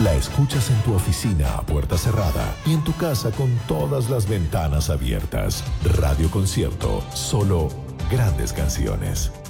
La escuchas en tu oficina a puerta cerrada y en tu casa con todas las ventanas abiertas. Radio Concierto, solo grandes canciones.